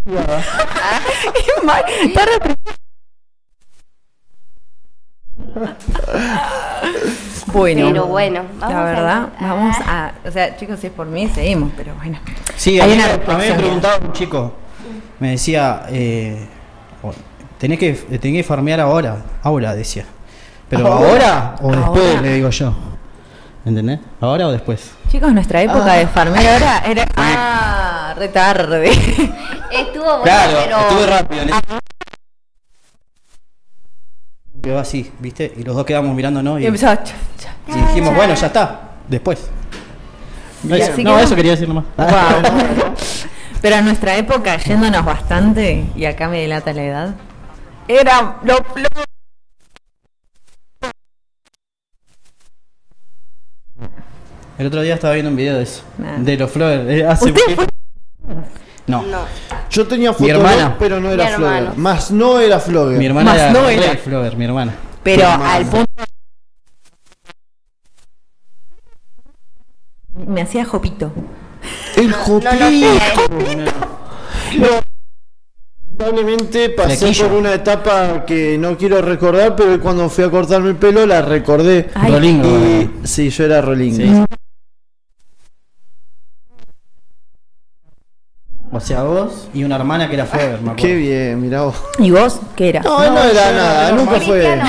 Está bueno, pero bueno, la verdad, vamos a, o sea, chicos, si es por mí, seguimos, pero bueno. Sí, Hay a mí una me reflexión. había preguntado un chico, me decía, tenés que farmear ahora, decía. Pero ¿ahora o después? Ahora. Le digo yo. ¿Entendés? ¿Ahora o después? Chicos, nuestra época de farmear ahora era re tarde. Estuvo bueno, Claro, pero estuve rápido. Quedó así, ¿viste? Y los dos quedamos mirándonos Y y empezaba dijimos, bueno, ya está, después. No, Y eso, así no, quedó. eso quería decir nomás. Wow. Pero en nuestra época, yéndonos bastante, y acá me delata la edad, era lo El otro día estaba viendo un video de eso, Nah. de los Flores. Hace ¿Usted poquito. No, no. Yo tenía Mi Fotolog, hermana. pero no era Mi hermano. Flogger. Más no era Flogger. mi hermana Más era no re era. Flower, mi hermana. pero Hermano. al punto me hacía jopito. El Jopito. Lamentablemente pasé Flequillo. por una etapa que no quiero recordar, pero cuando fui a cortarme el pelo la recordé. Ay. Rolingo. Y sí, yo era Rolingo. Sí. O sea, vos y una hermana que era Flower, me acuerdo. Qué bien, mirá vos. ¿Y vos qué eras? No, él no era yo nada, era nunca fue. Cristiano.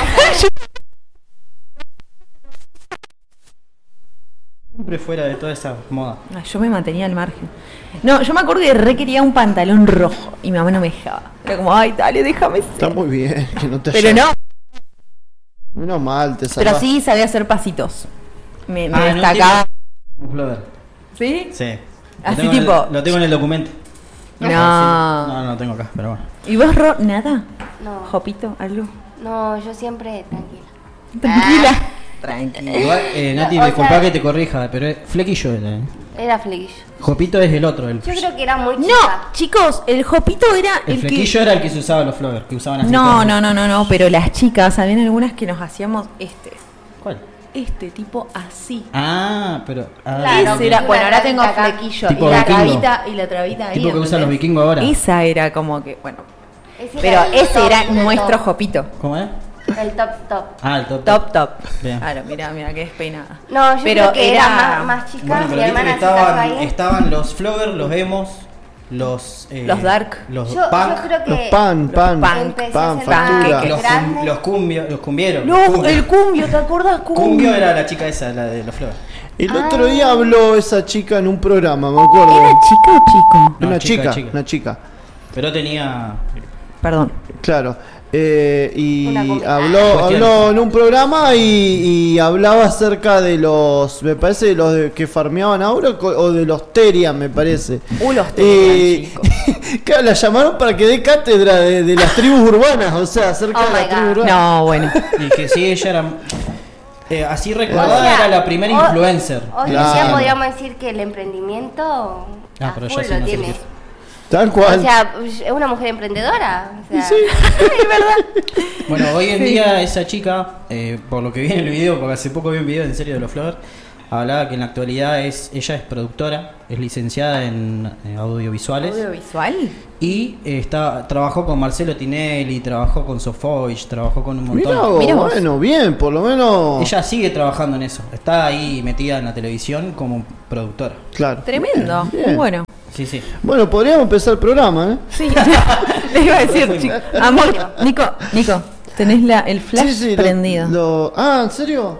Siempre fuera de toda esa moda. Ay, yo me mantenía al margen. No, yo me acuerdo que re quería un pantalón rojo y mi mamá no me dejaba. Era como, ay, dale, déjame Está ser. muy bien, que no te Pero haya- no, Menos mal, te pero salvaste. sí sabía hacer pasitos. Me Ah, no destacaba. Un Flower. ¿Sí? Sí. Así Lo tengo en tipo- lo tengo en el documento. No. No lo tengo acá, pero bueno. ¿Y vos, nada? No. ¿Jopito? ¿Algo? No, yo siempre tranquila. Tranquila. Tranquila. Igual, Nati, O disculpa sea- que te corrija, pero es flequillo era, Era flequillo. Jopito es el otro, el Yo creo que era muy No, chica. chicos, el jopito era el el flequillo que... era el que se usaba los Flower, que usaban así. No, todos. no, pero las chicas, habían algunas que nos hacíamos ¿Cuál? este tipo así. Ah, pero. Claro, Ese era, una bueno, ahora tengo trabita acá. flequillo Tipo y la vikingo. trabita y la trabita ahí. Tipo que usan los ¿entendés? vikingos ahora. Esa era como que, bueno, Ese pero el ese top era del nuestro top. jopito. ¿Cómo es? El top top. Ah, el top. Top. Bien. Claro, mira que despeinada. No, yo Pero creo que era era- más chica. Bueno, Mi pero viste hermana que se casó estaban, ahí. estaban los Flower, los emos, los. Los dark. Los Yo punk. creo que Los pan, empecé pan, a ser factura. más Los, grande. los cumbio, los cumbieros. No, los cumbio. el cumbio, ¿te acordás? Cumbio era la chica esa, la de los Flower. El otro día habló esa chica en un programa, me acuerdo. ¿Era chica o chico? No, Una chica, chica, chica. una chica. Pero tenía. Perdón. Claro. Y Una comida. habló en un programa y hablaba acerca de los, me parece, de los que farmeaban ahora o de los Terian, me parece. Los Terian, chicos. Claro, la llamaron para que dé cátedra de las tribus urbanas, o sea, acerca Oh de las my tribus God. urbanas. No, bueno. Y que sí, ella era. Así recordada, O sea, era la primera influencer. Hoy en Claro. día podríamos decir que el emprendimiento Ah, a pero full ya sí lo no sé tiene. qué es. Tal cual. O sea, es una mujer emprendedora. O sea, Es verdad. Bueno, hoy en día esa chica, por lo que vi en el video, porque hace poco vi un video en serio de los Flower, hablaba que en la actualidad ella es productora, es licenciada en audiovisuales ¿Audiovisual? y trabajó con Marcelo Tinelli, trabajó con Sofovich, trabajó con un montón. Mirá vos, Mirá vos. bueno, bien, por lo menos. Ella sigue trabajando en eso, está ahí metida en la televisión como productora. Claro. Tremendo. Bien, Muy bien. bueno. Sí, sí. Bueno, podríamos empezar el programa, ¿eh? Sí. Les iba a decir, chicos. Amor, Nico, tenés el flash Sí, sí, prendido. ¿en serio?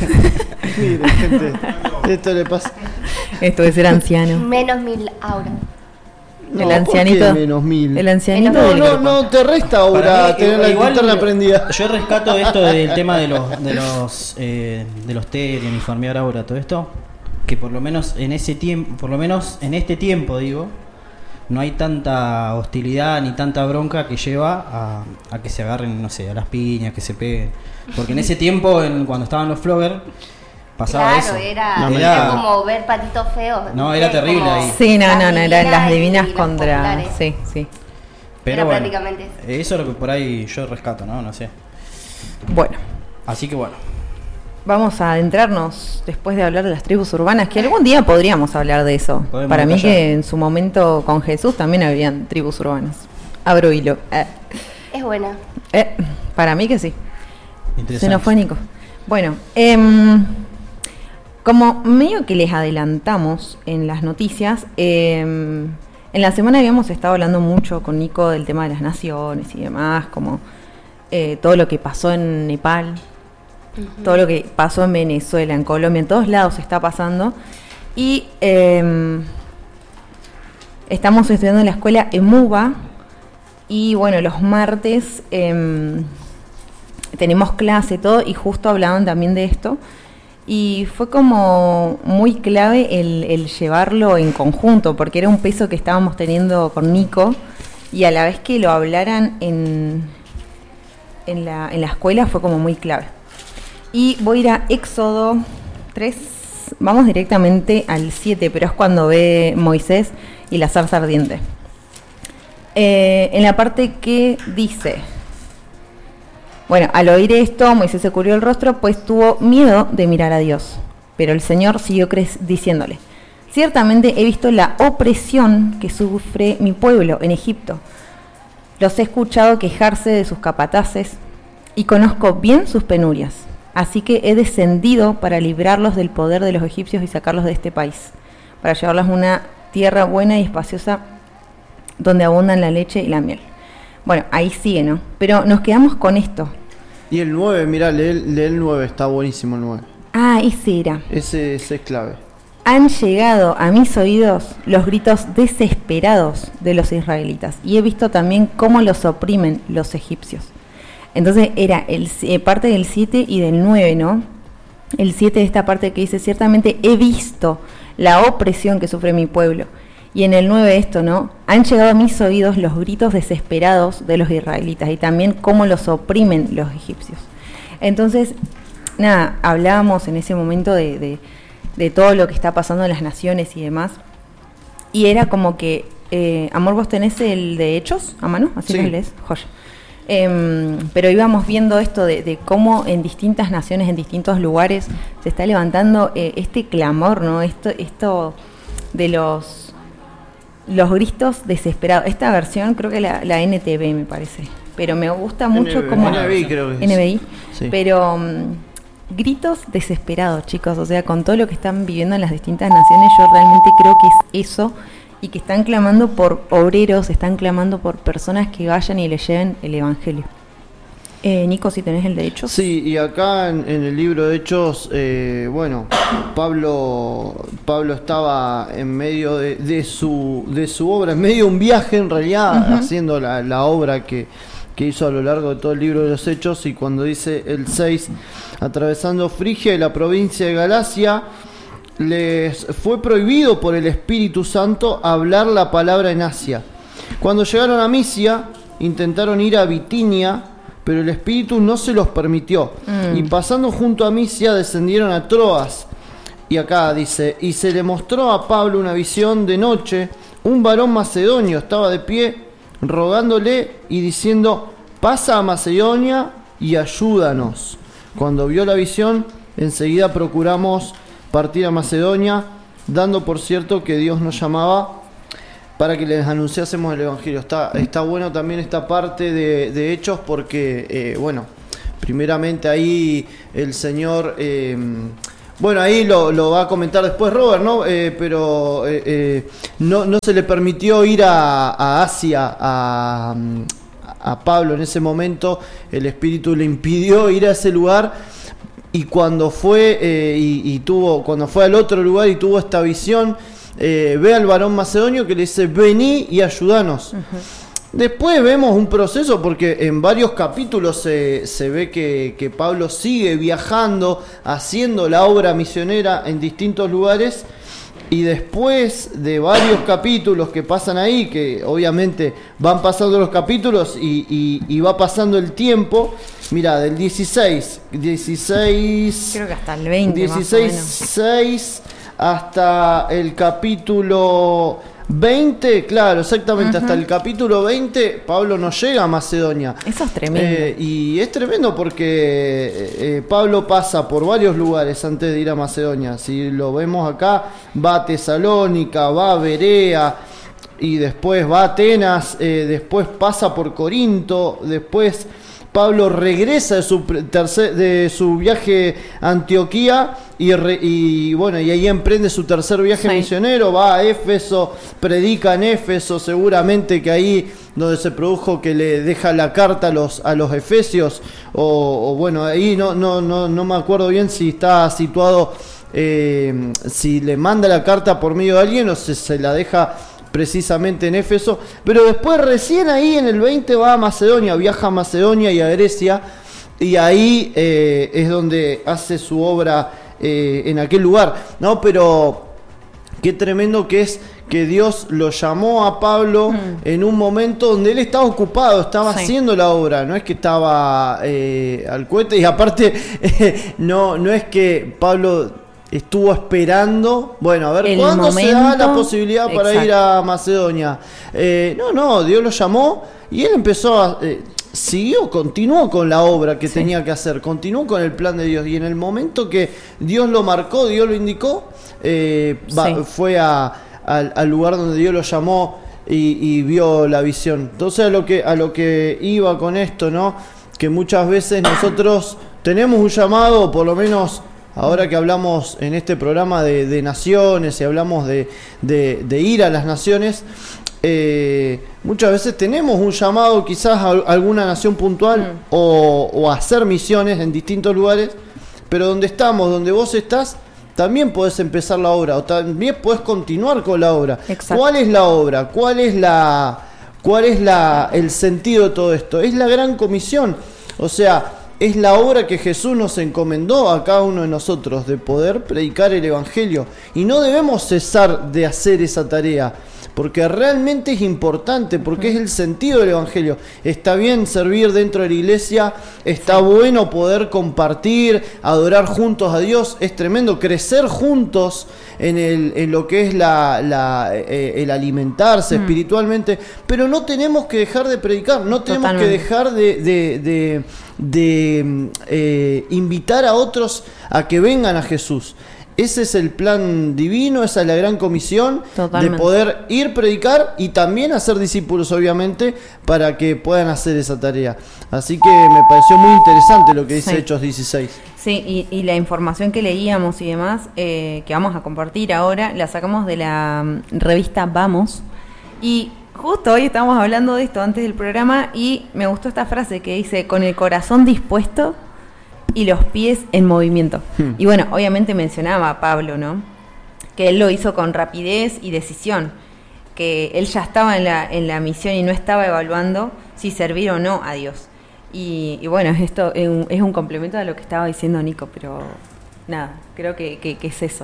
Mire, gente, esto le pasa. Esto de ser anciano. menos 1000 auras. El ¿por ancianito. qué menos 1000? El ancianito No, del no, grupo. no, te resta Para ahora mí, tener la igual, linterna prendida. Yo rescato esto del tema de los Terian y farmear ahora, todo esto, que por lo menos en ese tiempo, por lo menos en este tiempo digo, no hay tanta hostilidad ni tanta bronca que lleva a que se agarren, no sé, a las piñas, que se peguen. Porque en ese tiempo, cuando estaban los Flogger, pasaba Claro, eso. era como ver patitos feos. No, era terrible Como ahí. Sí, no, las eran las y divinas los contra. populares. Sí. Pero era bueno, prácticamente eso. eso es lo que por ahí yo rescato, ¿no? No sé. Bueno. Así que bueno. vamos a adentrarnos después de hablar de las tribus urbanas, que algún día podríamos hablar de eso. Para mí que en su momento con Jesús también habían tribus urbanas. Abro hilo. Es buena. Para mí que sí. Se nos fue Nico. Bueno, como medio que les adelantamos en las noticias, en la semana habíamos estado hablando mucho con Nico del tema de las naciones y demás, como todo lo que pasó en Nepal, todo lo que pasó en Venezuela, en Colombia, en todos lados está pasando. Y estamos estudiando en la escuela EMUBA y bueno, los martes tenemos clase, todo, y justo hablaban también de esto. Y fue como muy clave el llevarlo en conjunto, porque era un peso que estábamos teniendo con Nico, y a la vez que lo hablaran en la escuela fue como muy clave. Y voy a ir a Éxodo 3, vamos directamente al 7, pero es cuando ve Moisés y la zarza ardiente. En la parte que dice... Bueno, al oír esto, Moisés se cubrió el rostro, pues tuvo miedo de mirar a Dios. Pero el Señor siguió diciéndole: ciertamente he visto la opresión que sufre mi pueblo en Egipto. Los he escuchado quejarse de sus capataces y conozco bien sus penurias. Así que he descendido para librarlos del poder de los egipcios y sacarlos de este país, para llevarlos a una tierra buena y espaciosa donde abundan la leche y la miel. Bueno, ahí sigue, ¿no? Pero nos quedamos con esto. Y el 9, mirá, lee el 9, está buenísimo el 9. Ah, ese era. Ese es clave. Han llegado a mis oídos los gritos desesperados de los israelitas, y he visto también cómo los oprimen los egipcios. Entonces era parte del 7 y del 9, ¿no? El 7 de esta parte que dice: ciertamente he visto la opresión que sufre mi pueblo. Y en el 9 esto, ¿no? Han llegado a mis oídos los gritos desesperados de los israelitas y también cómo los oprimen los egipcios. Entonces, nada, hablábamos en ese momento de todo lo que está pasando en las naciones y demás. Y era como que, Amor, vos tenés el de Hechos a mano, así sí. Lo lees, joya. Pero íbamos viendo esto de cómo en distintas naciones, en distintos lugares, se está levantando este clamor, ¿no? Esto de los gritos desesperados. Esta versión creo que la NTV me parece, pero me gusta mucho como NBI, creo que es. NBI, sí. Pero gritos desesperados, chicos, o sea, con todo lo que están viviendo en las distintas naciones, yo realmente creo que es eso, y que están clamando por obreros, están clamando por personas que vayan y le lleven el evangelio. Nico, si tenés el de Hechos. Sí, y acá en el libro de Hechos, bueno, Pablo estaba en medio de su obra, en medio de un viaje en realidad, haciendo la obra que hizo a lo largo de todo el libro de los Hechos, y cuando dice el 6, atravesando Frigia y la provincia de Galacia, les fue prohibido por el Espíritu Santo hablar la palabra en Asia. Cuando llegaron a Misia, intentaron ir a Bitinia, pero el Espíritu no se los permitió. Y pasando junto a Misia, descendieron a Troas. Y acá dice: y se le mostró a Pablo una visión de noche. Un varón macedonio estaba de pie, rogándole y diciendo: pasa a Macedonia y ayúdanos. Cuando vio la visión, enseguida procuramos partir a Macedonia, dando por cierto que Dios nos llamaba para que les anunciásemos el Evangelio. Está bueno también esta parte de Hechos, porque, bueno, primeramente ahí el Señor, bueno, ahí lo va a comentar después Robert, ¿no? Pero no se le permitió ir a Asia a Pablo en ese momento. El Espíritu le impidió ir a ese lugar, y cuando fue cuando fue al otro lugar y tuvo esta visión, ve al varón macedonio que le dice: vení y ayudanos. Después vemos un proceso, porque en varios capítulos se ve que Pablo sigue viajando, haciendo la obra misionera en distintos lugares, y después de varios capítulos que pasan ahí, que obviamente van pasando los capítulos y va pasando el tiempo, mira, del 16 creo que hasta el 20 16, 6 hasta el capítulo 20, claro, exactamente, hasta el capítulo 20, Pablo no llega a Macedonia. Eso es tremendo. Y es tremendo porque Pablo pasa por varios lugares antes de ir a Macedonia. Si lo vemos acá, va a Tesalónica, va a Berea, y después va a Atenas, después pasa por Corinto, después Pablo regresa de su viaje a Antioquía y bueno, y ahí emprende su tercer viaje misionero, va a Éfeso, predica en Éfeso, seguramente que ahí donde se produjo que le deja la carta a los efesios, o bueno, ahí no me acuerdo bien si está situado, si le manda la carta por medio de alguien o se la deja precisamente en Éfeso, pero después recién ahí en el 20 va a Macedonia, viaja a Macedonia y a Grecia, y ahí es donde hace su obra en aquel lugar, ¿no? Pero qué tremendo que es que Dios lo llamó a Pablo en un momento donde él estaba ocupado, estaba haciendo la obra, no es que estaba al cohete, y aparte no es que Pablo estuvo esperando, bueno, a ver cuándo se da la posibilidad para ir a Macedonia. No, Dios lo llamó y él empezó continuó con la obra que tenía que hacer, continuó con el plan de Dios, y en el momento que Dios lo marcó, Dios lo indicó, fue al lugar donde Dios lo llamó y vio la visión. Entonces a lo que iba con esto, ¿no? Que muchas veces nosotros tenemos un llamado, por lo menos ahora que hablamos en este programa de naciones y hablamos de ir a las naciones, muchas veces tenemos un llamado quizás a alguna nación puntual o a hacer misiones en distintos lugares, pero donde estamos, donde vos estás, también podés empezar la obra o también podés continuar con la obra. Exacto. ¿Cuál es la obra? ¿Cuál es el sentido de todo esto? Es la gran comisión, o sea, es la obra que Jesús nos encomendó a cada uno de nosotros, de poder predicar el Evangelio. Y no debemos cesar de hacer esa tarea, porque realmente es importante, porque es el sentido del Evangelio. Está bien servir dentro de la iglesia, está bueno poder compartir, adorar juntos a Dios, es tremendo crecer juntos en lo que es el alimentarse espiritualmente, pero no tenemos que dejar de predicar, no tenemos que dejar de invitar a otros a que vengan a Jesús. Ese es el plan divino, esa es la gran comisión. Totalmente. De poder ir predicar y también hacer discípulos, obviamente, para que puedan hacer esa tarea. Así que me pareció muy interesante lo que dice Hechos 16. Sí, y la información que leíamos y demás, que vamos a compartir ahora, la sacamos de la revista Vamos. Y justo hoy estábamos hablando de esto antes del programa y me gustó esta frase que dice: con el corazón dispuesto y los pies en movimiento. Y bueno, obviamente mencionaba a Pablo, ¿no? Que él lo hizo con rapidez y decisión, que él ya estaba en la misión y no estaba evaluando si servir o no a Dios. Y bueno, esto es un complemento a lo que estaba diciendo Nico, pero nada, creo que es eso.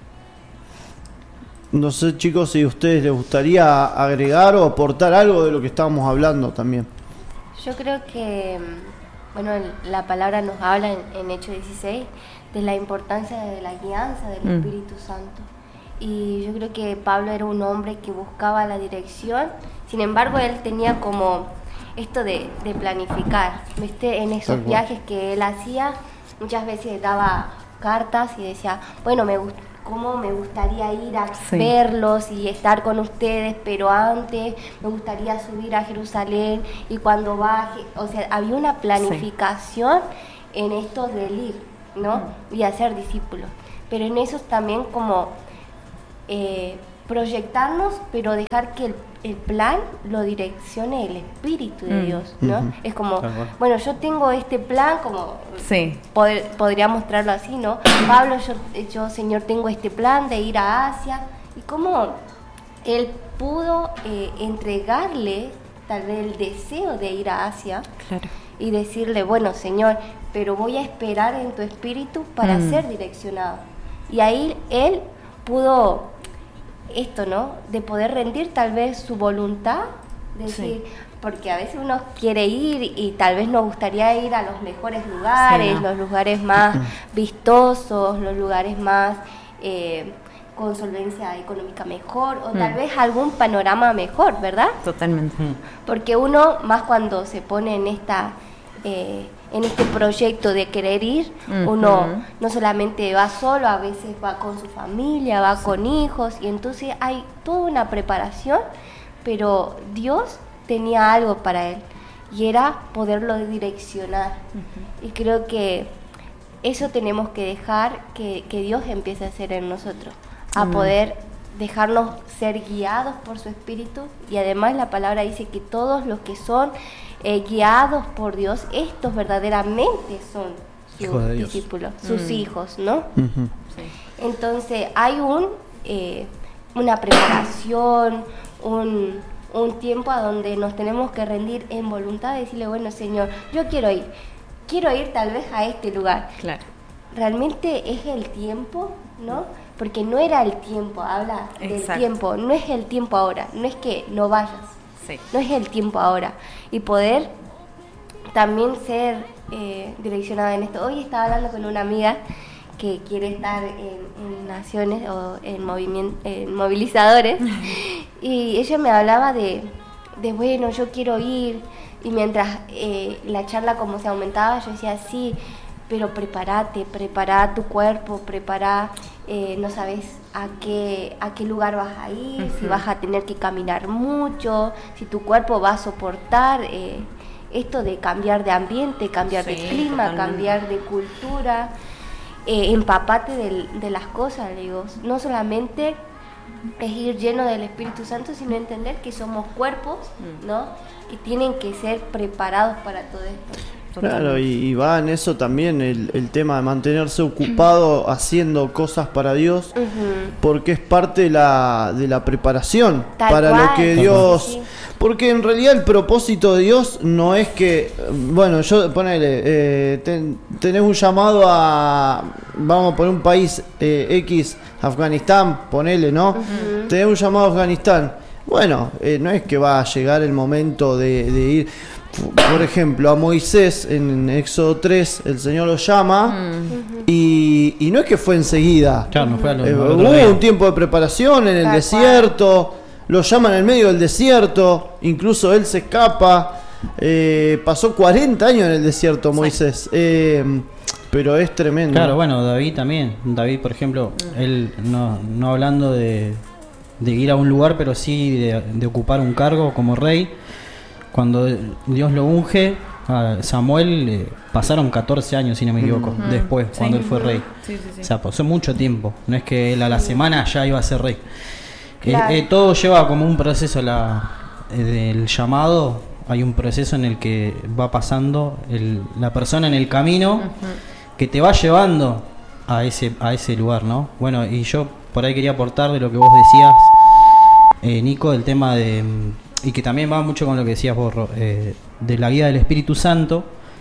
No sé, chicos, si a ustedes les gustaría agregar o aportar algo de lo que estábamos hablando también. Yo creo que, bueno, la palabra nos habla en Hechos 16 de la importancia de la guianza del Espíritu Santo. Y yo creo que Pablo era un hombre que buscaba la dirección, sin embargo él tenía como esto de planificar, ¿viste? En esos viajes que él hacía, muchas veces daba cartas y decía, bueno, cómo me gustaría ir a verlos y estar con ustedes, pero antes me gustaría subir a Jerusalén y cuando baje, o sea, había una planificación en esto del ir, ¿no? Y hacer discípulos, pero en eso también como proyectarnos, pero dejar que el plan lo direccione el Espíritu de Dios, ¿no? Es como, bueno, yo tengo este plan, como podría mostrarlo así, ¿no? Pablo, yo Señor, tengo este plan de ir a Asia, y cómo él pudo entregarle tal vez el deseo de ir a Asia, y decirle, bueno, Señor, pero voy a esperar en tu Espíritu para ser direccionado. Y ahí él pudo esto, ¿no? De poder rendir tal vez su voluntad, decir, porque a veces uno quiere ir y tal vez nos gustaría ir a los mejores lugares, los lugares más vistosos, los lugares más con solvencia económica mejor o tal vez algún panorama mejor, ¿verdad? Totalmente. Porque uno, más cuando se pone en este proyecto de querer ir, uno no solamente va solo, a veces va con su familia, va con hijos, y entonces hay toda una preparación, pero Dios tenía algo para él, y era poderlo direccionar. Y creo que eso tenemos que dejar que Dios empiece a hacer en nosotros, a poder dejarnos ser guiados por su Espíritu. Y además la palabra dice que todos los que son guiados por Dios, estos verdaderamente son sus discípulos, sus hijos, ¿no? Sí. Entonces hay una preparación, un tiempo a donde nos tenemos que rendir en voluntad, de decirle, bueno, Señor, yo quiero ir tal vez a este lugar. Claro. Realmente es el tiempo, ¿no? Porque no era el tiempo, habla del tiempo, no es el tiempo ahora, no es que no vayas, no es el tiempo ahora. Y poder también ser direccionada en esto. Hoy estaba hablando con una amiga que quiere estar en naciones o en movilizadores y ella me hablaba de bueno, yo quiero ir, y mientras la charla como se aumentaba, yo decía, sí, pero prepara tu cuerpo, no sabes a qué lugar vas a ir, si vas a tener que caminar mucho, si tu cuerpo va a soportar esto de cambiar de ambiente, cambiar de clima, cambiar de cultura, empapate de las cosas, le digo, no solamente es ir lleno del Espíritu Santo, sino entender que somos cuerpos, ¿no? Que tienen que ser preparados para todo esto. Claro, y va en eso también el tema de mantenerse ocupado haciendo cosas para Dios, porque es parte de la preparación para lo que Dios... Porque en realidad el propósito de Dios no es que, bueno, ponele, tenés un llamado vamos a poner un país X, Afganistán, ponele, ¿no? Tenés un llamado a Afganistán. Bueno, no es que va a llegar el momento de ir. Por ejemplo, a Moisés en Éxodo 3 el Señor lo llama y no es que fue enseguida. Claro, no fue hubo un tiempo de preparación en el desierto, lo llaman en el medio del desierto, incluso él se escapa, pasó 40 años en el desierto Moisés, pero es tremendo. Claro, bueno, David también. David, por ejemplo, él no hablando de ir a un lugar, pero sí de ocupar un cargo como rey. Cuando Dios lo unge, a Samuel pasaron 14 años, si no me equivoco, después, cuando él fue rey. O sea, pasó mucho tiempo. No es que él a la semana ya iba a ser rey. Claro. Todo lleva como un proceso del llamado. Hay un proceso en el que va pasando la persona en el camino que te va llevando a ese lugar, ¿no? Bueno, y yo por ahí quería aportar de lo que vos decías, Nico, del tema de... y que también va mucho con lo que decías vos, de la guía del Espíritu Santo.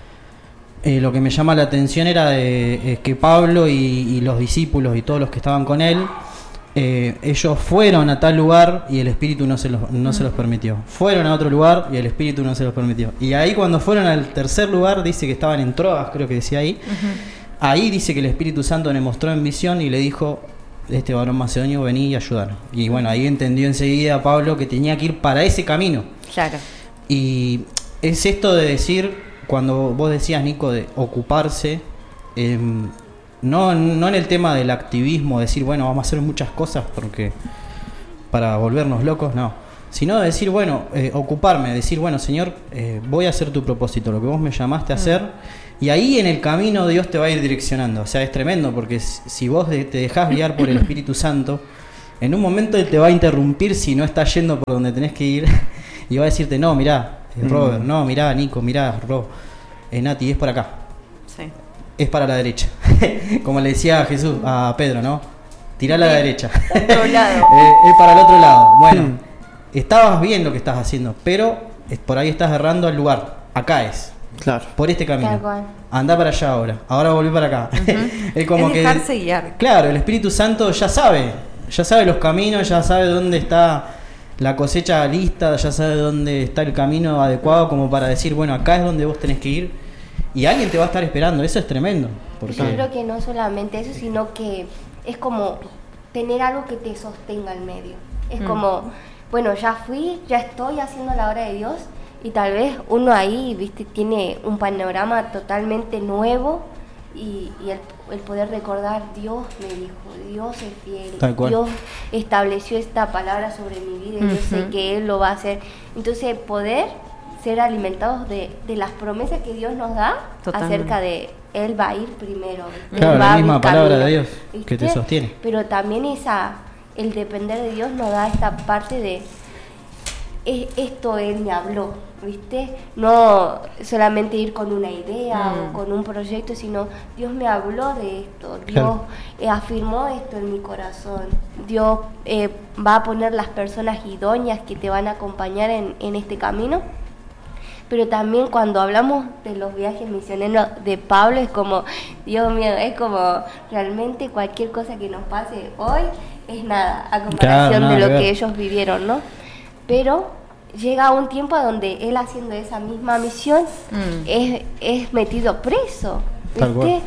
Lo que me llama la atención era que Pablo y los discípulos y todos los que estaban con él, ellos fueron a tal lugar y el Espíritu no se los permitió. Fueron a otro lugar y el Espíritu no se los permitió. Y ahí cuando fueron al tercer lugar, dice que estaban en Troas, creo que decía ahí. Ahí dice que el Espíritu Santo le mostró en visión y le dijo: este varón macedonio, vení y ayudanos. Y bueno, ahí entendió enseguida Pablo que tenía que ir para ese camino. Claro. Y es esto de decir, cuando vos decías, Nico, de ocuparse, no en el tema del activismo, decir, bueno, vamos a hacer muchas cosas porque para volvernos locos, no. Sino de decir, bueno, ocuparme, decir, bueno, Señor, voy a hacer tu propósito, lo que vos me llamaste a hacer. Y ahí en el camino Dios te va a ir direccionando. O sea, es tremendo, porque si vos te dejás guiar por el Espíritu Santo, en un momento Él te va a interrumpir si no estás yendo por donde tenés que ir y va a decirte: no, mirá, Robert, no, mirá, Nico, mirá, Nati, es por acá. Sí. Es para la derecha. Como le decía Jesús a Pedro, ¿no? Tirá a la derecha. Otro lado. Es para el otro lado. Bueno, estabas bien lo que estás haciendo, pero por ahí estás errando el lugar. Acá es. Claro. Por este camino. Anda para allá ahora volví para acá. Es como que dejarse guiar. Claro, el Espíritu Santo ya sabe los caminos, ya sabe dónde está la cosecha lista, ya sabe dónde está el camino adecuado como para decir, bueno, acá es donde vos tenés que ir y alguien te va a estar esperando. Eso es tremendo. Yo creo que no solamente eso, sino que es como tener algo que te sostenga al medio. Es como, bueno, ya fui, ya estoy haciendo la obra de Dios, y tal vez uno ahí, viste, tiene un panorama totalmente nuevo, y el poder recordar, Dios me dijo, Dios es fiel, Dios estableció esta palabra sobre mi vida, y yo sé que Él lo va a hacer. Entonces poder ser alimentados de las promesas que Dios nos da, acerca de Él va a ir primero, claro, la misma palabra de Dios, ¿viste? Que te sostiene. Pero también el depender de Dios nos da esta parte de esto Él me habló, ¿viste? No solamente ir con una idea o con un proyecto, sino Dios me habló de esto, Dios afirmó esto en mi corazón, Dios va a poner las personas idóneas que te van a acompañar en este camino. Pero también cuando hablamos de los viajes misioneros de Pablo, es como, Dios mío, es como realmente cualquier cosa que nos pase hoy es nada a comparación de lo que ellos vivieron, ¿no? Pero llega un tiempo donde él, haciendo esa misma misión, es metido preso, ¿viste?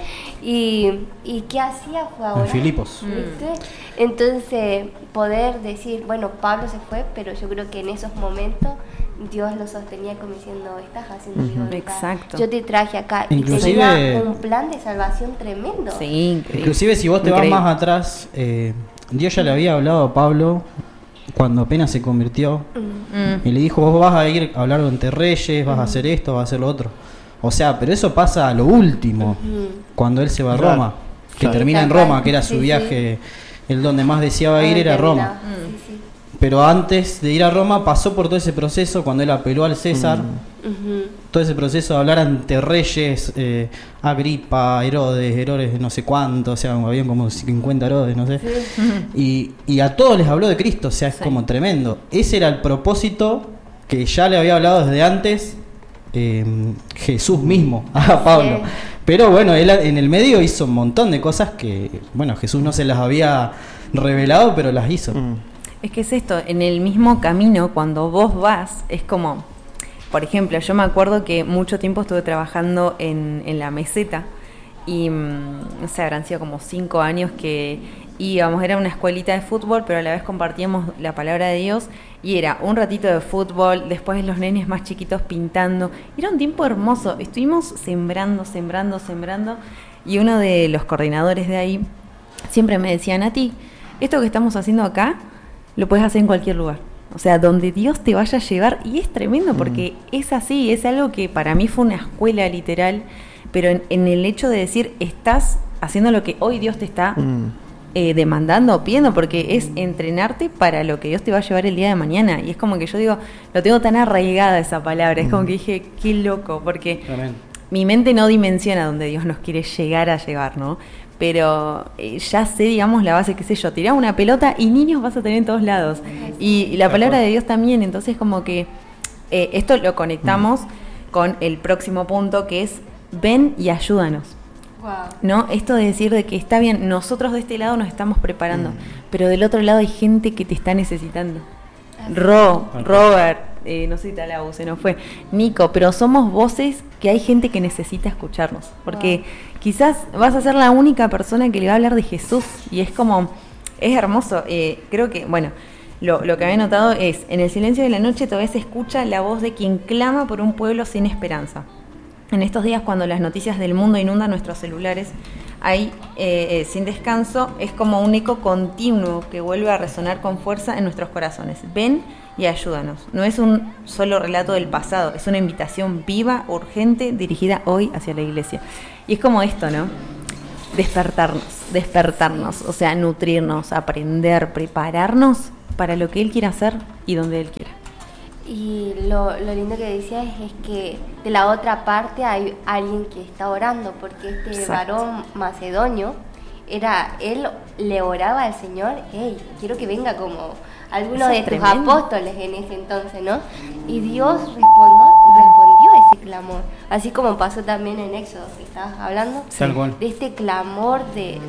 Y ¿qué hacía? Fue ahora, en Filipos, ¿viste? Entonces poder decir, bueno, Pablo se fue, pero yo creo que en esos momentos Dios lo sostenía como diciendo, estás haciendo mi voluntad. Exacto. Yo te traje acá. Inclusive, y tenía un plan de salvación tremendo. Sí, increíble. Inclusive si vos te vas más atrás, Dios ya le había hablado a Pablo cuando apenas se convirtió, y le dijo, vos vas a ir a hablar ante reyes, vas a hacer esto, vas a hacer lo otro. O sea, pero eso pasa a lo último, cuando él se va a Roma, que termina en Roma, que era su viaje, el donde más deseaba ir era Roma. Pero antes de ir a Roma pasó por todo ese proceso, cuando él apeló al César, todo ese proceso de hablar ante reyes, Agripa, Herodes no sé cuánto, o sea, habían como 50 Herodes, no sé, y a todos les habló de Cristo, o sea, es como tremendo. Ese era el propósito que ya le había hablado desde antes Jesús mismo a Pablo. Pero bueno, él en el medio hizo un montón de cosas que, bueno, Jesús no se las había revelado, pero las hizo. Es que es esto, en el mismo camino, cuando vos vas, es como, por ejemplo, yo me acuerdo que mucho tiempo estuve trabajando en la meseta y, no sé, habrán sido como 5 años que íbamos, era una escuelita de fútbol, pero a la vez compartíamos la palabra de Dios y era un ratito de fútbol, después los nenes más chiquitos pintando, era un tiempo hermoso, estuvimos sembrando y uno de los coordinadores de ahí siempre me decía, Nati, esto que estamos haciendo acá, lo puedes hacer en cualquier lugar. O sea, donde Dios te vaya a llevar. Y es tremendo porque es así, es algo que para mí fue una escuela literal, pero en el hecho de decir, estás haciendo lo que hoy Dios te está demandando o pidiendo, porque es entrenarte para lo que Dios te va a llevar el día de mañana. Y es como que yo digo, lo tengo tan arraigada esa palabra, es como que dije, qué loco, porque mi mente no dimensiona donde Dios nos quiere llegar a llevar, ¿no? Pero ya sé, digamos, la base, qué sé yo, tirá una pelota y niños vas a tener en todos lados. Y la palabra de Dios también, entonces como que esto lo conectamos con el próximo punto, que es ven y ayúdanos. ¿No? Esto de decir de que está bien, nosotros de este lado nos estamos preparando, pero del otro lado hay gente que te está necesitando. Robert, no sé si Talau, se nos fue, Nico, pero somos voces que hay gente que necesita escucharnos, porque quizás vas a ser la única persona que le va a hablar de Jesús, y es como, es hermoso. Creo que, bueno, lo que había notado es, en el silencio de la noche todavía se escucha la voz de quien clama por un pueblo sin esperanza. En estos días, cuando las noticias del mundo inundan nuestros celulares, hay, sin descanso, es como un eco continuo que vuelve a resonar con fuerza en nuestros corazones. Ven y ayúdanos. No es un solo relato del pasado, es una invitación viva, urgente, dirigida hoy hacia la iglesia. Y es como esto, ¿no? Despertarnos, o sea, nutrirnos, aprender, prepararnos para lo que Él quiera hacer y donde Él quiera. Y lo lindo que decías es que de la otra parte hay alguien que está orando, porque este varón macedonio, él le oraba al Señor, hey, quiero que venga como alguno de tus apóstoles en ese entonces, ¿no? Y Dios respondió a ese clamor, así como pasó también en Éxodo, que estabas hablando, de este clamor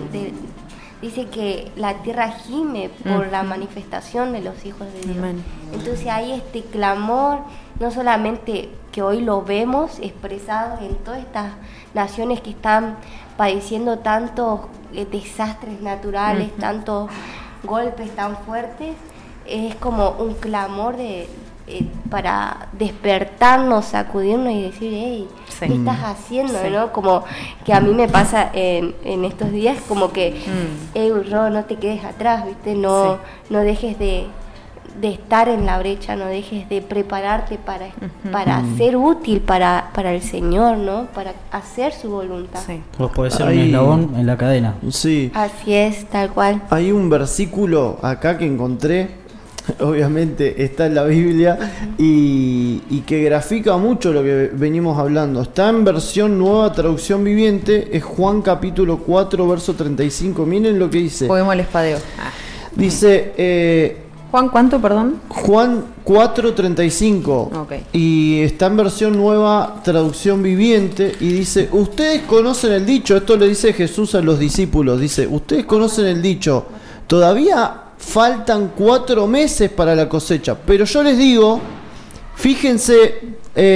dice que la tierra gime por la manifestación de los hijos de Dios. Entonces hay este clamor, no solamente que hoy lo vemos expresado en todas estas naciones que están padeciendo tantos desastres naturales, tantos golpes tan fuertes, es como un clamor para despertarnos, sacudirnos y decir, hey, Sí. ¿qué estás haciendo? Sí. ¿No? Como que a mí me pasa en estos días, como que, hey, Ro, no te quedes atrás, ¿viste? No, no dejes de estar en la brecha, no dejes de prepararte para ser útil para el Señor, ¿no? Para hacer su voluntad. Sí. Vos podés ser un Ahí- eslabón en la cadena. Sí. Así es, tal cual. Hay un versículo acá que encontré, obviamente está en la Biblia, y que grafica mucho lo que venimos hablando. Está en versión nueva, traducción viviente, es Juan capítulo 4, verso 35. Miren lo que dice. Juguemos al espadeo. Dice Juan, ¿cuánto, perdón? Juan 4:35. Ok. Y está en versión nueva, traducción viviente, y dice, ustedes conocen el dicho, esto le dice Jesús a los discípulos, dice, ustedes conocen el dicho, todavía faltan 4 meses para la cosecha, pero yo les digo, fíjense,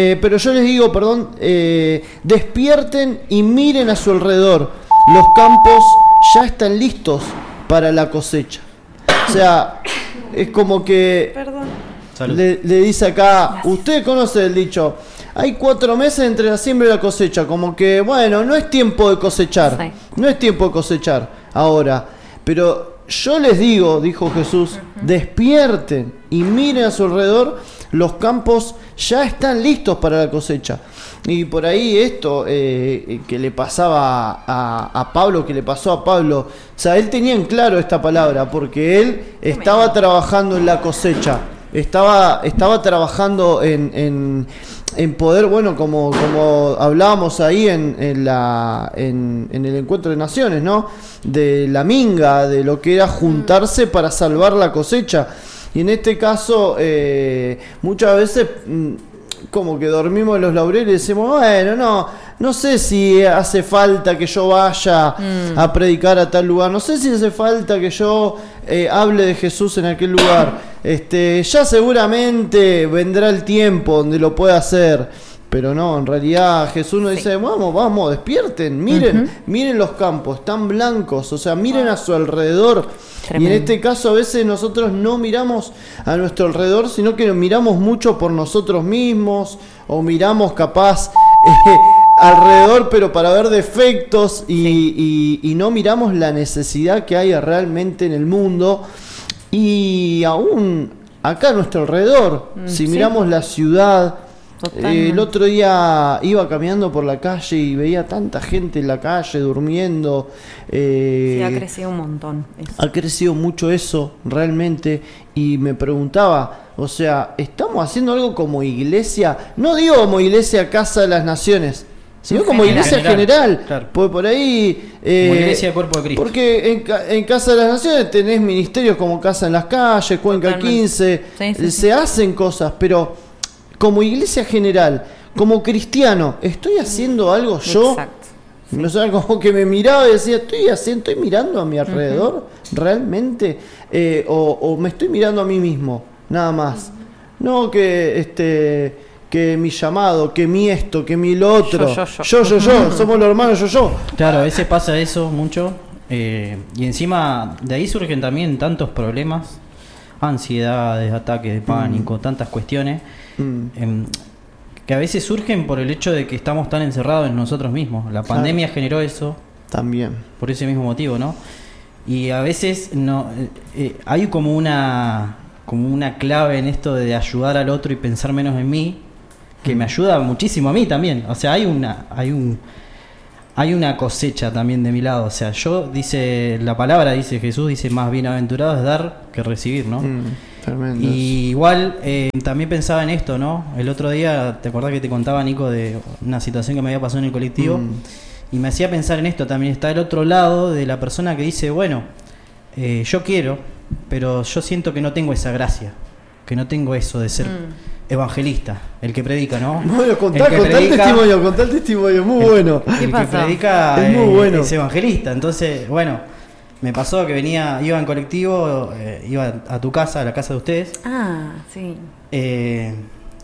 despierten y miren a su alrededor, los campos ya están listos para la cosecha. O sea, es como que Perdón. Salud. le dice acá, usted conoce el dicho, hay 4 meses entre la siembra y la cosecha, como que, bueno, no es tiempo de cosechar, Sí. no es tiempo de cosechar ahora, pero yo les digo, dijo Jesús, despierten y miren a su alrededor, los campos ya están listos para la cosecha. Y por ahí esto que le pasaba a Pablo, que le pasó a Pablo, o sea, él tenía en claro esta palabra, porque él estaba trabajando en la cosecha, estaba trabajando en poder, bueno, como hablábamos ahí en el encuentro de naciones, ¿no? De la minga, de lo que era juntarse para salvar la cosecha. Y en este caso, muchas veces como que dormimos en los laureles y decimos, bueno, no sé si hace falta que yo vaya a predicar a tal lugar, no sé si hace falta que yo hable de Jesús en aquel lugar, ya seguramente vendrá el tiempo donde lo pueda hacer. Pero no, en realidad Jesús nos dice, vamos, despierten, miren los campos, están blancos, o sea, miren a su alrededor. Tremendo. Y en este caso a veces nosotros no miramos a nuestro alrededor, sino que miramos mucho por nosotros mismos, o miramos capaz alrededor, pero para ver defectos, y no miramos la necesidad que hay realmente en el mundo, y aún acá a nuestro alrededor, si sí. miramos la ciudad. Totalmente. El otro día iba caminando por la calle y veía tanta gente en la calle durmiendo. Sí, ha crecido un montón. Eso. Ha crecido mucho eso realmente, y me preguntaba, o sea, ¿estamos haciendo algo como iglesia? No digo como iglesia Casa de las Naciones, sino En como general. iglesia general. Claro. Porque por ahí... Como iglesia de Cuerpo de Cristo. Porque en Casa de las Naciones tenés ministerios como Casa en las Calles, Cuenca Totalmente. 15, Sí. se hacen cosas, pero como iglesia general, como cristiano, ¿estoy haciendo algo yo? Exacto. O sea, como que me miraba y decía, estoy mirando a mi alrededor, realmente, o me estoy mirando a mí mismo, nada más. No que mi llamado, que mi esto, que mi lo otro. Yo, somos los hermanos yo. Claro, a veces pasa eso mucho. Y encima de ahí surgen también tantos problemas, ansiedades, ataques de pánico, tantas cuestiones. Que a veces surgen por el hecho de que estamos tan encerrados en nosotros mismos. La pandemia generó eso También. por ese mismo motivo, ¿no? Y a veces no hay como una clave en esto de ayudar al otro y pensar menos en mí, que me ayuda muchísimo a mí también. O sea, hay una cosecha también de mi lado. O sea, dice Jesús, dice, más bienaventurado es dar que recibir, ¿no? Tremendo. Y igual también pensaba en esto, ¿no? El otro día, ¿te acordás que te contaba, Nico, de una situación que me había pasado en el colectivo? Y me hacía pensar en esto también. Está el otro lado de la persona que dice, bueno, yo quiero, pero yo siento que no tengo esa gracia, que no tengo eso de ser evangelista, el que predica, ¿no? Bueno, contá El que el testimonio, muy bueno. El que pasó? predica Es muy bueno. es evangelista. Entonces, bueno, me pasó que iba en colectivo, iba a tu casa, a la casa de ustedes. Ah, sí.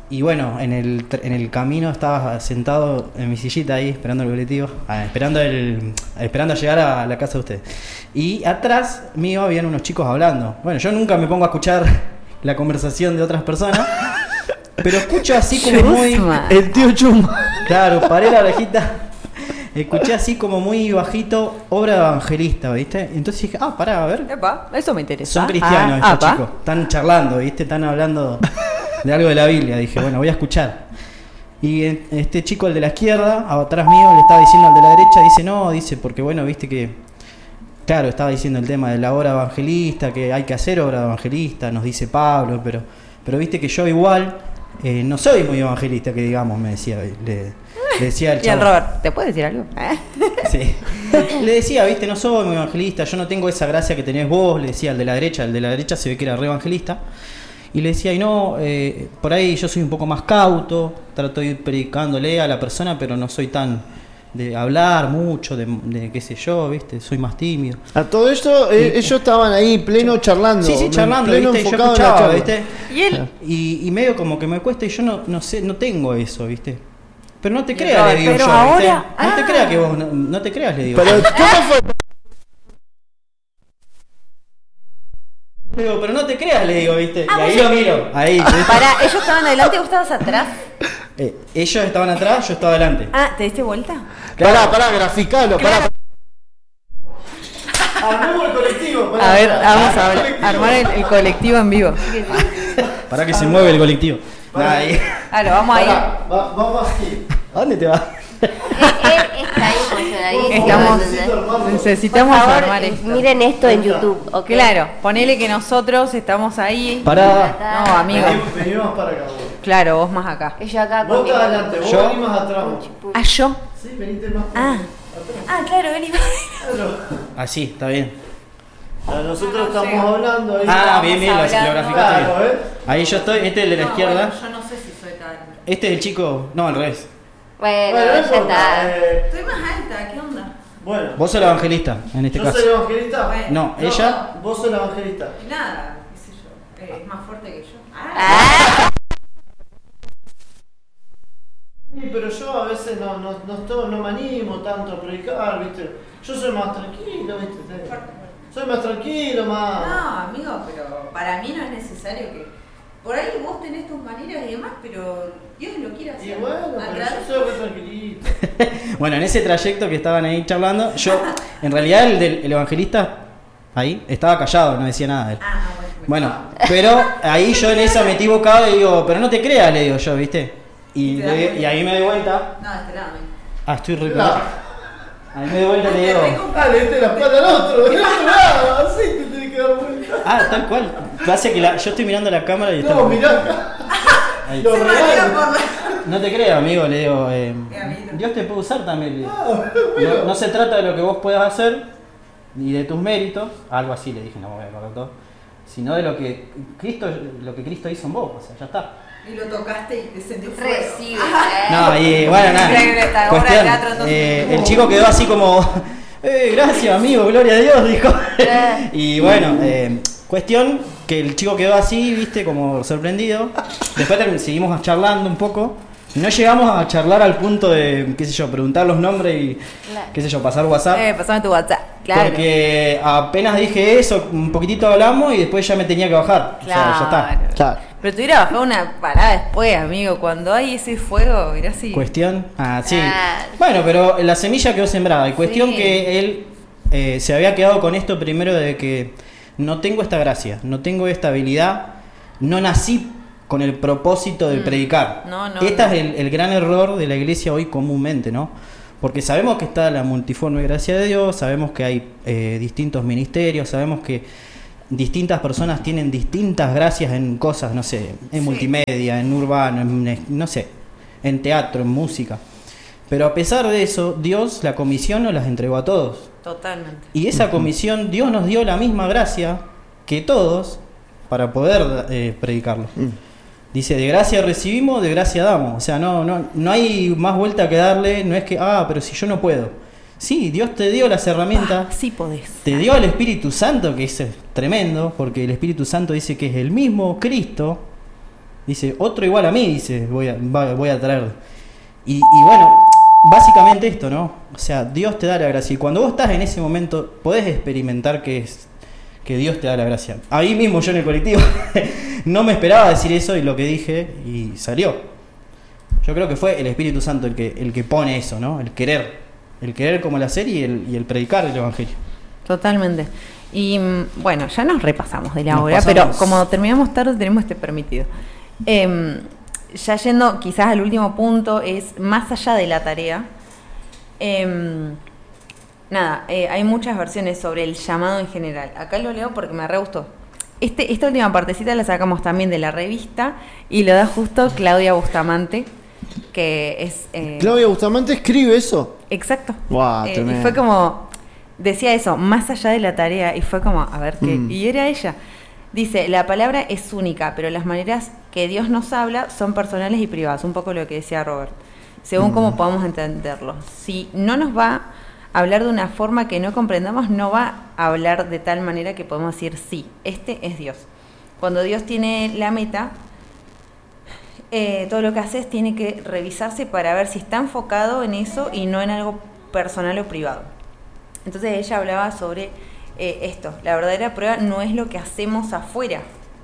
Y bueno, en el camino estaba sentado en mi sillita ahí, esperando el colectivo, esperando a llegar a la casa de ustedes. Y atrás mío habían unos chicos hablando. Bueno, yo nunca me pongo a escuchar la conversación de otras personas, pero escucho así como muy... El tío Chuma. Claro, paré la orejita, escuché así como muy bajito, obra evangelista, ¿viste? Entonces dije, pará, a ver. Epa, eso me interesa. Son cristianos estos chicos, están charlando, ¿viste? Están hablando de algo de la Biblia. Dije, bueno, voy a escuchar. Y este chico, el de la izquierda, atrás mío, le estaba diciendo al de la derecha, dice, no, dice, porque bueno, viste que, claro, estaba diciendo el tema de la obra evangelista, que hay que hacer obra evangelista, nos dice Pablo, pero viste que yo igual no soy muy evangelista, que digamos, me decía, le decía el Y al chavo. Robert, ¿te puedes decir algo? Sí. Le decía, viste, no soy muy evangelista, yo no tengo esa gracia que tenés vos, le decía al de la derecha se ve que era re evangelista. Y le decía, y no, por ahí yo soy un poco más cauto, trato de ir predicándole a la persona, pero no soy tan de hablar mucho, de qué sé yo, ¿viste? Soy más tímido. A todo esto, ellos estaban ahí pleno charlando. Sí, charlando, pleno ¿viste? Yo enfocado en la escuchaba, charla. ¿viste? Y él, Y medio como que me cuesta y yo no sé, no tengo eso, ¿viste? Pero no te Y creas, Robert, le digo pero yo, ahora- ¿viste? No te creas que vos, no te creas, le digo. Pero, ¿cómo fue? Le digo, pero no te creas, le digo, ¿viste? Y ahí lo miro, ahí. ¿viste? para, ellos estaban adelante y vos estabas atrás. Ellos estaban atrás, yo estaba adelante. ¿Te diste vuelta? Pará, graficalo, pará. Armemos el colectivo. A ver, vamos a armar el colectivo en vivo. Para que se mueve el colectivo. Nada, ahí. Claro, vamos a ir. Vamos así. ¿A dónde te vas? Está emocionadísimo. Estamos, ¿entendés? necesitamos Por favor, armar esto. miren esto en YouTube, ¿ok? Claro, ponele que nosotros estamos ahí. Pará. No, amigo. Venimos para acá, vos. Claro, vos más acá. Yo acá Vos con mi estás adelante, vos ¿Yo? venís más atrás. vos. Yo. Sí, venite más Ah. Claro, vení. Claro. Así, está bien. Nosotros estamos hablando ahí. Bien, lo graficaste Claro, bien. Ahí yo estoy, este es el de la izquierda. Yo no sé si soy tan. Este es el chico. No, al revés. Bueno, Bueno, no ya importa. está. Estoy más alta, ¿qué onda? Bueno, Vos sos el evangelista, en este yo caso. soy el evangelista. Bueno. No, ella. Vos sos el evangelista. Nada, qué sé yo. Es más fuerte que yo. Ah, Sí, pero yo a veces no me animo tanto a predicar, ¿viste? Yo soy más tranquilo, ¿viste? Soy más tranquilo, más. No, amigo, pero para mí no es necesario que. Por ahí vos tenés tus maneras y demás, pero Dios lo quiere hacer. Y bueno, pero yo soy re tranquilito. Bueno, en ese trayecto que estaban ahí charlando, yo, en realidad, el evangelista ahí estaba callado, no decía nada. Bueno, pero ahí yo en esa metí bocado y digo, pero no te creas, le digo yo, ¿viste? Y ahí me doy vuelta. No, esperame. Estoy re. No. Ahí me doy vuelta y le digo. Dale, la espalda al otro, del otro lado, así te tenés que dar vuelta. Tal cual. Pasa que yo estoy mirando la cámara y está. No, mirá acá. Ahí. Lo regalo. No te creas, amigo, le digo. Dios te puede usar también. Le digo. No se trata de lo que vos puedas hacer, ni de tus méritos, algo así le dije, no me voy a acordar todo, sino de lo que Cristo hizo en vos, o sea, ya está. Y lo tocaste y te sentió fuego. recibe. No, y bueno, nada. Cuestión, el chico quedó así como, gracias amigo, gloria a Dios, dijo. Y bueno, cuestión que el chico quedó así, viste, como sorprendido. Después seguimos charlando un poco. No llegamos a charlar al punto de, qué sé yo, preguntar los nombres y, qué sé yo, pasar WhatsApp. Pasame tu WhatsApp, claro. Porque apenas dije eso, un poquitito hablamos y después ya me tenía que bajar. Claro. O sea, ya está. Claro. Pero te hubiera bajado una parada después, amigo. Cuando hay ese fuego, mirá si. Cuestión. Sí. Ah. Bueno, pero la semilla quedó sembrada. Y cuestión Sí. que él se había quedado con esto primero de que no tengo esta gracia, no tengo esta habilidad, no nací con el propósito de predicar. No, Este es el gran error de la iglesia hoy comúnmente, ¿no? Porque sabemos que está la multiforme gracia de Dios, sabemos que hay distintos ministerios, sabemos que distintas personas tienen distintas gracias en cosas, no sé, en multimedia, en urbano, no sé, en teatro, en música. Pero a pesar de eso, Dios la comisión nos las entregó a todos. Totalmente. Y esa comisión, Dios nos dio la misma gracia que todos para poder predicarlo. Dice, de gracia recibimos, de gracia damos. O sea, no hay más vuelta que darle, no es que, pero si yo no puedo. Sí, Dios te dio las herramientas. Sí podés. Te dio al Espíritu Santo, que es tremendo, porque el Espíritu Santo dice que es el mismo Cristo, Dice, otro igual a mí, dice, voy a traer. Y bueno, básicamente esto, ¿no? O sea, Dios te da la gracia. Y cuando vos estás en ese momento, podés experimentar que Dios te da la gracia. Ahí mismo yo en el colectivo no me esperaba decir eso y lo que dije y salió. Yo creo que fue el Espíritu Santo el que pone eso, ¿no? El querer como el hacer y el predicar el Evangelio. Totalmente. Y bueno, ya nos repasamos de la hora, pero como terminamos tarde tenemos permitido. Ya yendo quizás al último punto, es más allá de la tarea. Hay muchas versiones sobre el llamado en general. Acá lo leo porque me re gustó. Esta última partecita la sacamos también de la revista y lo da justo Claudia Bustamante, que es... Claudia Bustamante escribe eso. Exacto. Wow, y fue como... Decía eso, más allá de la tarea, y fue como, a ver qué... Y era ella. Dice, la palabra es única, pero las maneras que Dios nos habla son personales y privadas. Un poco lo que decía Robert. Según cómo podamos entenderlo. Si no nos va a hablar de una forma que no comprendamos, no va a hablar de tal manera que podemos decir, sí, este es Dios. Cuando Dios tiene la meta, todo lo que haces tiene que revisarse para ver si está enfocado en eso y no en algo personal o privado. Entonces ella hablaba sobre esto. La verdadera prueba no es lo que hacemos afuera,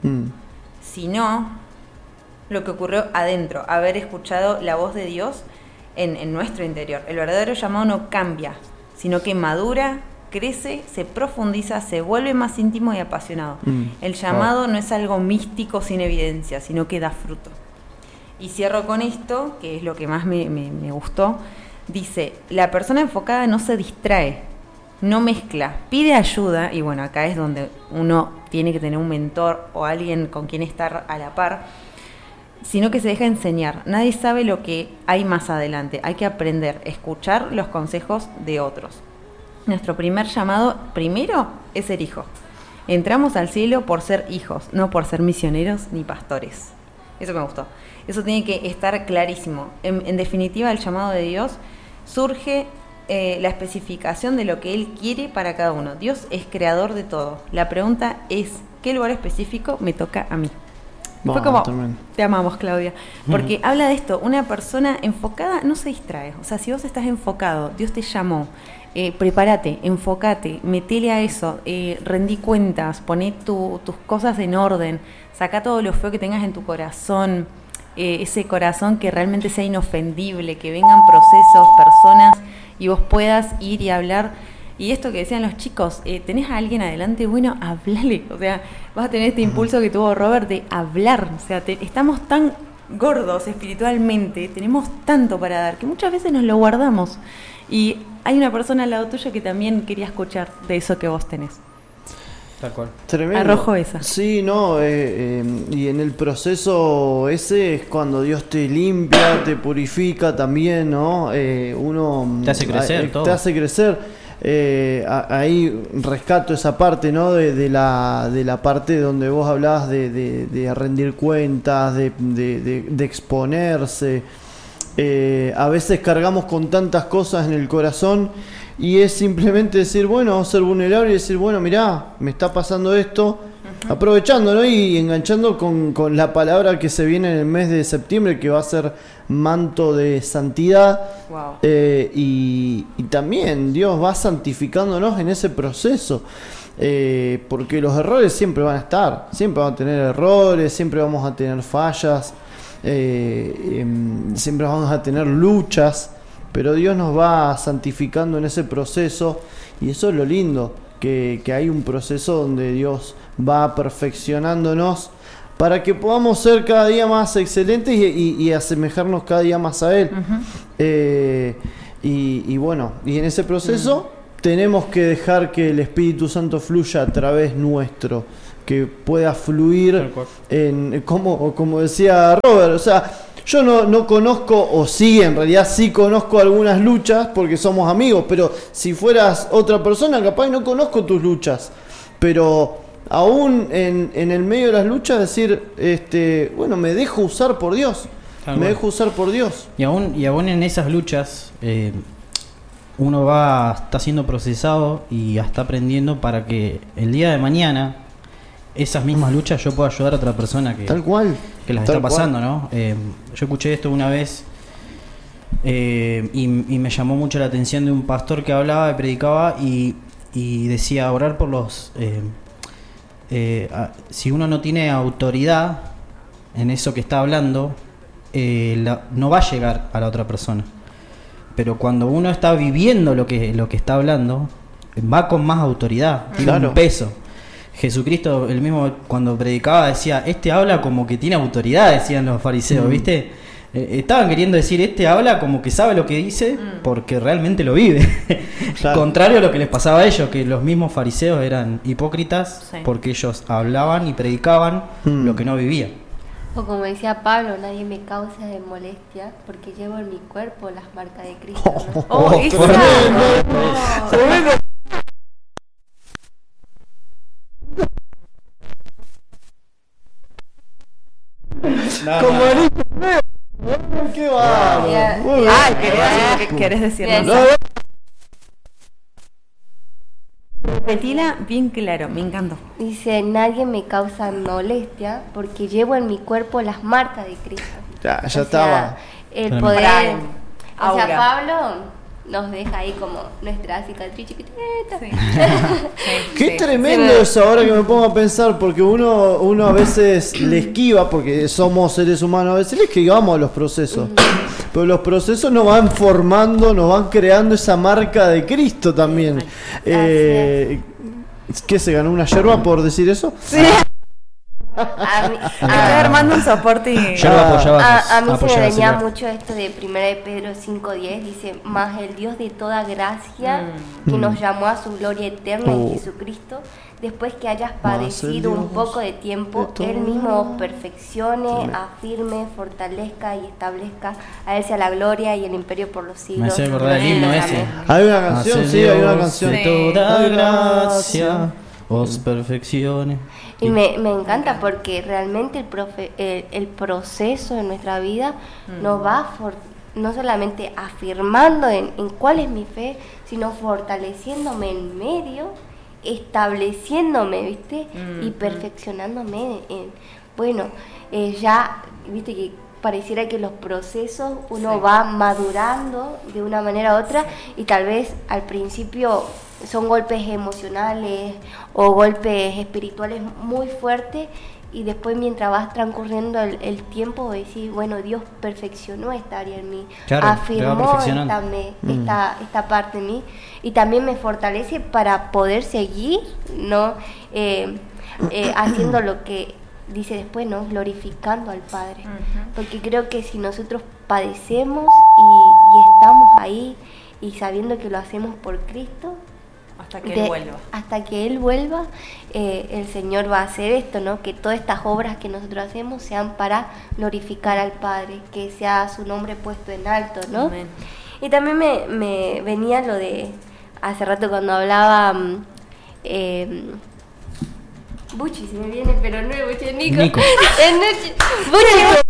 sino lo que ocurrió adentro, haber escuchado la voz de Dios en nuestro interior. El verdadero llamado no cambia, sino que madura, crece, se profundiza, se vuelve más íntimo y apasionado. El llamado no es algo místico sin evidencia, sino que da fruto. Y cierro con esto, que es lo que más me gustó. Dice, la persona enfocada no se distrae, no mezcla, pide ayuda, y bueno, acá es donde uno tiene que tener un mentor o alguien con quien estar a la par, sino que se deja enseñar. Nadie sabe lo que hay más adelante, hay que aprender, escuchar los consejos de otros. Nuestro primer llamado, primero, es ser hijo. Entramos al cielo por ser hijos, no por ser misioneros ni pastores. Eso me gustó. Eso tiene que estar clarísimo. En definitiva, el llamado de Dios surge la especificación de lo que Él quiere para cada uno. Dios es creador de todo. La pregunta es, ¿qué lugar específico me toca a mí? Fue como, también. Te amamos, Claudia. Porque habla de esto, una persona enfocada no se distrae. O sea, si vos estás enfocado, Dios te llamó, prepárate, enfócate, metele a eso, rendí cuentas, poné tus cosas en orden, saca todo lo feo que tengas en tu corazón, ese corazón que realmente sea inofendible, que vengan procesos, personas, y vos puedas ir y hablar. Y esto que decían los chicos, tenés a alguien adelante, bueno, hablale. O sea, vas a tener este impulso que tuvo Robert de hablar. O sea, estamos tan gordos espiritualmente, tenemos tanto para dar, que muchas veces nos lo guardamos. Y hay una persona al lado tuyo que también quería escuchar de eso que vos tenés. Tal cual. Tremendo. Arrojo esa. Sí, no, y en el proceso ese es cuando Dios te limpia, te purifica también, ¿no? Uno te hace crecer, todo. Te hace crecer. Ahí rescato esa parte, ¿no? De la parte donde vos hablabas de rendir cuentas, de exponerse. A veces cargamos con tantas cosas en el corazón y es simplemente decir, bueno, ser vulnerable y decir, bueno, mirá, me está pasando esto, aprovechando, ¿no? Y enganchando con la palabra que se viene en el mes de septiembre, que va a ser manto de santidad. Wow. Y también Dios va santificándonos en ese proceso, porque los errores siempre van a estar, siempre vamos a tener errores, siempre vamos a tener fallas, siempre vamos a tener luchas, pero Dios nos va santificando en ese proceso, y eso es lo lindo, que hay un proceso donde Dios va perfeccionándonos para que podamos ser cada día más excelentes y asemejarnos cada día más a Él. Y bueno, y en ese proceso tenemos que dejar que el Espíritu Santo fluya a través nuestro, que pueda fluir en, como decía Robert, o sea, yo no conozco, o sí, en realidad sí conozco algunas luchas porque somos amigos, pero si fueras otra persona, capaz no conozco tus luchas, pero aún en el medio de las luchas decir, bueno, me dejo usar por Dios, dejo usar por Dios. Y aún en esas luchas, uno está siendo procesado y está aprendiendo para que el día de mañana esas mismas luchas yo puedo ayudar a otra persona Tal cual. que las Tal está pasando, cual. ¿no? Yo escuché esto una vez y me llamó mucho la atención de un pastor que hablaba y predicaba y decía orar por los... si uno no tiene autoridad en eso que está hablando, no va a llegar a la otra persona. Pero cuando uno está viviendo lo que está hablando, va con más autoridad, tiene Claro. un peso. Jesucristo, el mismo cuando predicaba, decía, habla como que tiene autoridad, decían los fariseos, ¿viste? Estaban queriendo decir, habla como que sabe lo que dice, porque realmente lo vive. Claro. Contrario a lo que les pasaba a ellos, que los mismos fariseos eran hipócritas, Sí. porque ellos hablaban y predicaban lo que no vivían. O como decía Pablo, nadie me causa de molestia porque llevo en mi cuerpo las marcas de Cristo, ¿no? Oh, esa. ¡Qué bárbaro! Ya, Muy bien. ¿Querés decir? Bien. Repetila bien claro, me encantó. Dice, nadie me causa molestia porque llevo en mi cuerpo las marcas de Cristo. Ya O sea, estaba. el Tremendo. poder. Prime. O sea, Aura. Pablo nos deja ahí como nuestra cicatriz chiquitita. Qué Sí. tremendo Sí, eso ahora que me pongo a pensar, porque uno a veces le esquiva, porque somos seres humanos, a veces le esquivamos a los procesos. Pero los procesos nos van formando, nos van creando esa marca de Cristo también. ¿Qué se ganó una yerba por decir eso? Sí. A mí, Estoy armando un soporte y... Yo lo apoyaba. a mí se me apoyaba venía ese mucho esto de 1 de Pedro 5:10, dice, más el Dios de toda gracia que nos llamó a su gloria eterna en Jesucristo, después que hayas padecido un Dios poco de tiempo, de toda Él mismo os perfeccione, afirme, fortalezca y establezca. A Él sea la gloria y el imperio por los siglos. Me hace acordar el himno ese. Hay una canción, Hace sí, hay una Dios canción. de Sí. toda Ay, gracia, os perfeccione. Y me encanta porque realmente el proceso en nuestra vida nos va no solamente afirmando en cuál es mi fe, sino fortaleciéndome en medio, estableciéndome, ¿viste? Y perfeccionándome ya, ¿viste? Que pareciera que los procesos uno va madurando de una manera u otra y tal vez al principio son golpes emocionales o golpes espirituales muy fuertes y después mientras vas transcurriendo el tiempo decís, bueno, Dios perfeccionó esta área en mí, Claro, te va afirmó perfeccionando. esta parte en mí y también me fortalece para poder seguir, ¿no? Haciendo lo que dice después, ¿no? Glorificando al Padre. Porque creo que si nosotros padecemos y estamos ahí y sabiendo que lo hacemos por Cristo, Hasta que Él vuelva. hasta que Él vuelva, el Señor va a hacer esto, ¿no? Que todas estas obras que nosotros hacemos sean para glorificar al Padre, que sea su nombre puesto en alto, ¿no? Amén. Y también me venía lo de hace rato cuando hablaba Buchi, se me viene, pero no es Buchi, es Nico. Nico. Es Buchi.